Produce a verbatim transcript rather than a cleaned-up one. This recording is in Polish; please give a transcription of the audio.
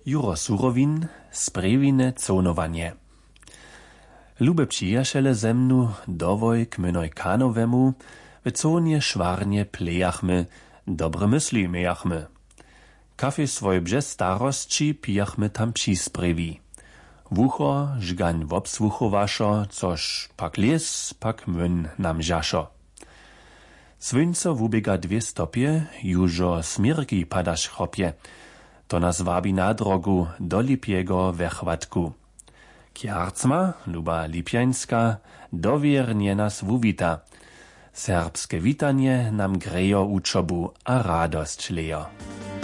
Juro Surowin, sprewine conowanie. Lube przyjaciele ze mnu dowoj k mynoj kanowemu, w conie szwarnie plejachmy, dobre mysli mejachmy. Kafe swoje bże starostci pijachmy tam přisprewi. Wucho żgań wobsłuchowaszo, což pak les, pak myn nam žašo. Swyńco wubiega dwie stopie, jużo smirki padasz chopie. To nas wabi na drogu do Lipiego wechwatku. Kjarcma, luba Lipjańska, dowiernie nas wuwita. Serbskie witanie nam grejo uczobu a radość lejo.